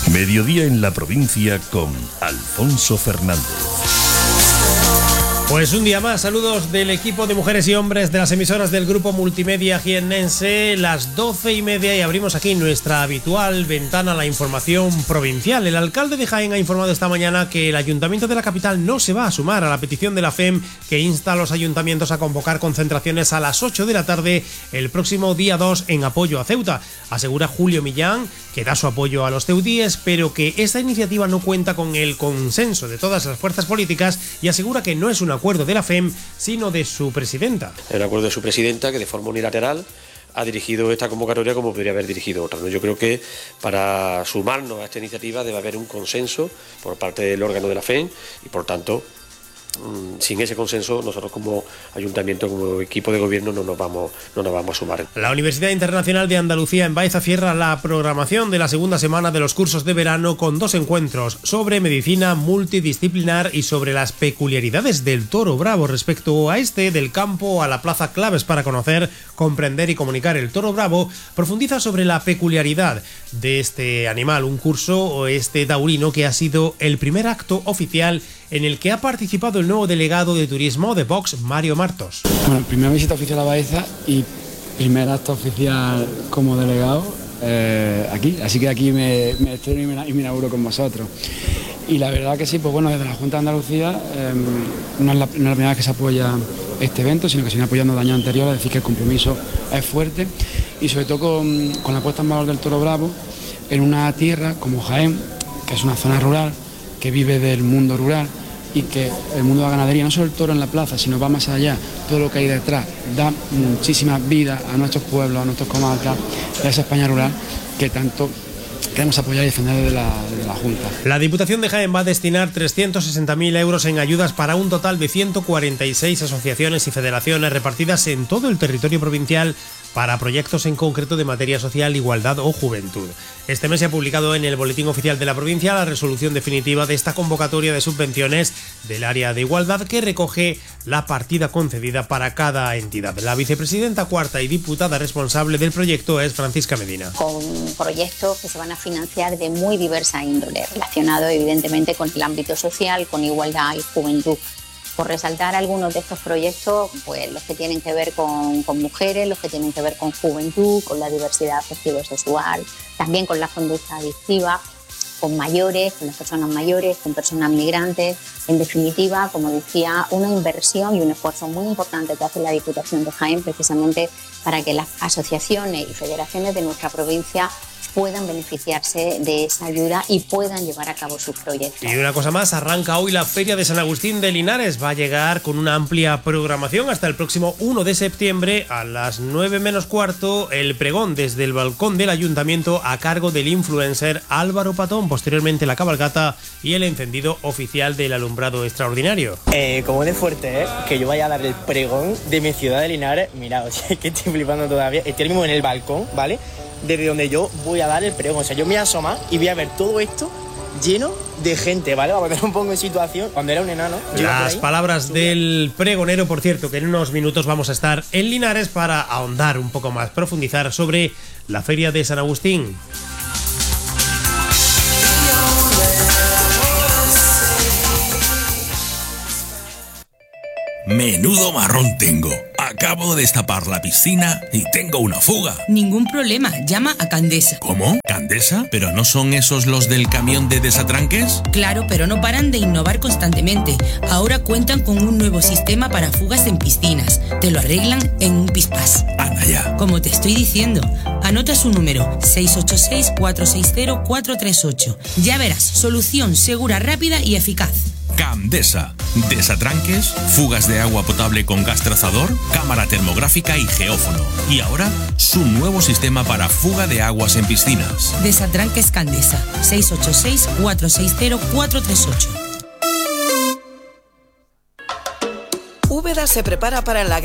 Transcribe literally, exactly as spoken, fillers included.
Mediodía en la provincia con Alfonso Fernández. Pues un día más, saludos del equipo de mujeres y hombres de las emisoras del Grupo Multimedia jiennense, las doce y media, y abrimos aquí nuestra habitual ventana a la información provincial. El alcalde de Jaén ha informado esta mañana que el ayuntamiento de la capital no se va a sumar a la petición de la F E M que insta a los ayuntamientos a convocar concentraciones a las ocho de la tarde el próximo día dos en apoyo a Ceuta. Asegura Julio Millán que da su apoyo a los ceutíes, pero que esta iniciativa no cuenta con el consenso de todas las fuerzas políticas, y asegura que no es una acuerdo de la F E M, sino de su presidenta. El acuerdo de su presidenta, que de forma unilateral ha dirigido esta convocatoria como podría haber dirigido otra, ¿no? Yo creo que para sumarnos a esta iniciativa debe haber un consenso por parte del órgano de la F E M y, por tanto, sin ese consenso nosotros como ayuntamiento, como equipo de gobierno, no nos vamos, no nos vamos a sumar. La Universidad Internacional de Andalucía en Baeza cierra la programación de la segunda semana de los cursos de verano con dos encuentros sobre medicina multidisciplinar y sobre las peculiaridades del toro bravo. Respecto a este, del campo a la plaza, claves para conocer, comprender y comunicar el toro bravo, profundiza sobre la peculiaridad de este animal, un curso, este taurino, que ha sido el primer acto oficial en el que ha participado el nuevo delegado de turismo de Vox, Mario Martos. Bueno, primera visita oficial a Baeza y primer acto oficial como delegado eh, aquí, así que aquí me, me estreno y me, y me inauguro con vosotros. Y la verdad que sí, pues bueno, desde la Junta de Andalucía eh, no, es la, no es la primera vez que se apoya este evento, sino que se viene apoyando de años anteriores, es decir, que el compromiso es fuerte, y sobre todo con, con la puesta en valor del toro bravo en una tierra como Jaén, que es una zona rural, que vive del mundo rural, y que el mundo de la ganadería, no solo el toro en la plaza, sino va más allá, todo lo que hay detrás, da muchísima vida a nuestros pueblos, a nuestros comarcas, a esa España rural que tanto queremos apoyar y defender desde la, desde la Junta. La Diputación de Jaén va a destinar trescientos sesenta mil euros en ayudas para un total de ciento cuarenta y seis asociaciones y federaciones repartidas en todo el territorio provincial para proyectos en concreto de materia social, igualdad o juventud. Este mes se ha publicado en el Boletín Oficial de la Provincia la resolución definitiva de esta convocatoria de subvenciones del área de igualdad, que recoge la partida concedida para cada entidad. La vicepresidenta cuarta y diputada responsable del proyecto es Francisca Medina. Con proyectos que se van a financiar de muy diversa índole, relacionados evidentemente con el ámbito social, con igualdad y juventud. Por resaltar algunos de estos proyectos, pues los que tienen que ver con, con mujeres, los que tienen que ver con juventud, con la diversidad afectivo-sexual, también con la conducta adictiva, con mayores, con las personas mayores, con personas migrantes. En definitiva, como decía, una inversión y un esfuerzo muy importante que hace la Diputación de Jaén, precisamente para que las asociaciones y federaciones de nuestra provincia puedan beneficiarse de esa ayuda y puedan llevar a cabo sus proyectos. Y una cosa más, arranca hoy la Feria de San Agustín de Linares. Va a llegar con una amplia programación hasta el próximo uno de septiembre a las nueve menos cuarto, el pregón desde el balcón del ayuntamiento a cargo del influencer Álvaro Patón, posteriormente la cabalgata y el encendido oficial del alumbrado extraordinario. Eh, como de fuerte, ¿eh? Que yo vaya a dar el pregón de mi ciudad de Linares. Mira, o sea, que estoy flipando todavía. Estoy mismo en el balcón, ¿vale? Desde donde yo voy a dar el pregón. O sea, yo me voy a asomar y voy a ver todo esto lleno de gente, ¿vale? Para poner un poco en situación. Cuando era un enano. Las ahí, palabras del pregonero, por cierto, que en unos minutos vamos a estar en Linares para ahondar un poco más, profundizar sobre la Feria de San Agustín. Menudo marrón tengo. Acabo de destapar la piscina y tengo una fuga. Ningún problema, llama a Candesa. ¿Cómo? ¿Candesa? ¿Pero no son esos los del camión de desatranques? Claro, pero no paran de innovar constantemente. Ahora cuentan con un nuevo sistema para fugas en piscinas. Te lo arreglan en un pispás. Anda ya. Como te estoy diciendo, anota su número seis ocho seis, cuatro seis cero, cuatro tres ocho. Ya verás, solución segura, rápida y eficaz. Candesa. Desatranques, fugas de agua potable con gas trazador, cámara termográfica y geófono. Y ahora, su nuevo sistema para fuga de aguas en piscinas. Desatranques Candesa. seis ocho seis, cuatro seis cero, cuatro tres ocho. Úbeda se prepara para la